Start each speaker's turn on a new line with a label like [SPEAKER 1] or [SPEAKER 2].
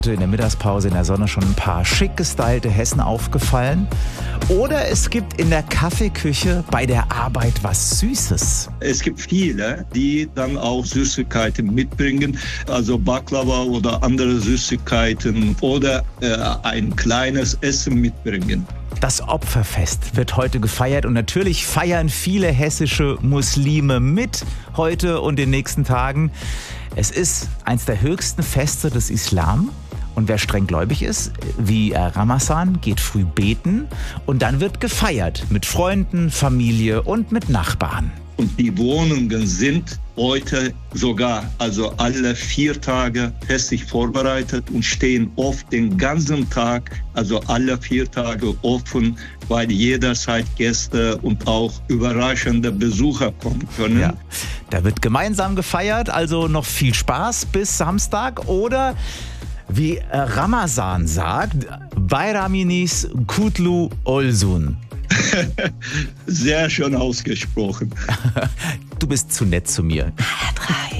[SPEAKER 1] In der Mittagspause in der Sonne schon ein paar schick gestylte Hessen aufgefallen? Oder es gibt in der Kaffeeküche bei der Arbeit was Süßes?
[SPEAKER 2] Es gibt viele, die dann auch Süßigkeiten mitbringen, also Baklava oder andere Süßigkeiten oder ein kleines Essen mitbringen.
[SPEAKER 1] Das Opferfest wird heute gefeiert und natürlich feiern viele hessische Muslime mit heute und den nächsten Tagen. Es ist eins der höchsten Feste des Islam. Und wer streng gläubig ist, wie Ramazan, geht früh beten und dann wird gefeiert mit Freunden, Familie und mit Nachbarn.
[SPEAKER 2] Und die Wohnungen sind heute sogar, also alle 4 Tage festlich vorbereitet und stehen oft den ganzen Tag, also alle 4 Tage offen, weil jederzeit Gäste und auch überraschende Besucher kommen können.
[SPEAKER 1] Ja, da wird gemeinsam gefeiert, also noch viel Spaß bis Samstag oder wie Ramazan sagt, Bayraminis Kutlu Olsun.
[SPEAKER 2] Sehr schön ausgesprochen.
[SPEAKER 1] Du bist zu nett zu mir.